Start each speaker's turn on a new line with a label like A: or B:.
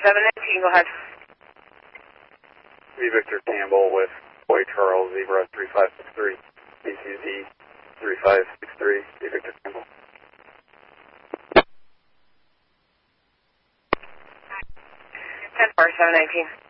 A: 719, go ahead.
B: V. Victor Campbell with Boy Charles, Zebra 3563, BCZ 3563, V. Victor Campbell.
A: 10-4, 719.